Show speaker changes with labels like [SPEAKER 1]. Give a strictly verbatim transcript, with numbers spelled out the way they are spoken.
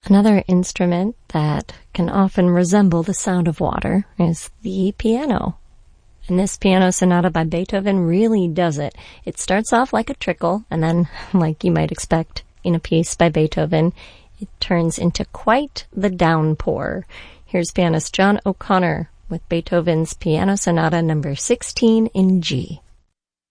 [SPEAKER 1] Another instrument that can often resemble the sound of water is the piano. And this piano sonata by Beethoven really does it. It starts off like a trickle, and then, like you might expect in a piece by Beethoven, it turns into quite the downpour. Here's pianist John O'Connor with Beethoven's Piano Sonata number sixteen in G.